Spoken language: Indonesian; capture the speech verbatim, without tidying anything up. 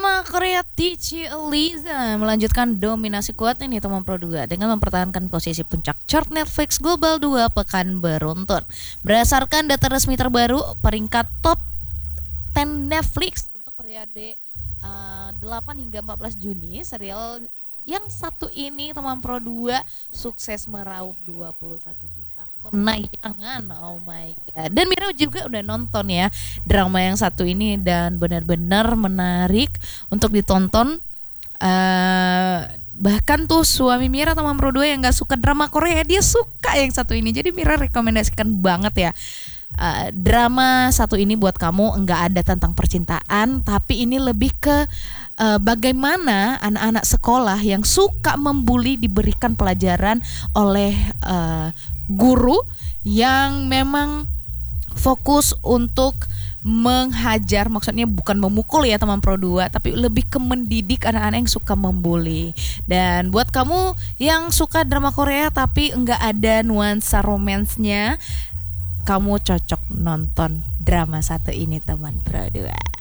Drama Korea Tichi Eliza melanjutkan dominasi kuat ini teman Pro dua dengan mempertahankan posisi puncak chart Netflix Global dua pekan beruntun. Berdasarkan data resmi terbaru, peringkat top sepuluh Netflix untuk periode uh, delapan hingga empat belas Juni, serial yang satu ini teman Pro dua sukses meraup dua puluh satu juta penayangan. Oh my god. Dan Mira juga udah nonton ya drama yang satu ini dan benar-benar menarik untuk ditonton. Uh, bahkan tuh suami Mira teman Pro dua yang gak suka drama Korea, dia suka yang satu ini. Jadi Mira rekomendasikan banget ya. Uh, drama satu ini buat kamu nggak ada tentang percintaan, tapi ini lebih ke uh, bagaimana anak-anak sekolah yang suka membuli diberikan pelajaran oleh uh, guru yang memang fokus untuk menghajar, maksudnya bukan memukul ya teman Pro dua, tapi lebih ke mendidik anak-anak yang suka membuli. Dan buat kamu yang suka drama Korea tapi nggak ada nuansa romansnya, kamu cocok nonton drama satu ini teman Pro dua.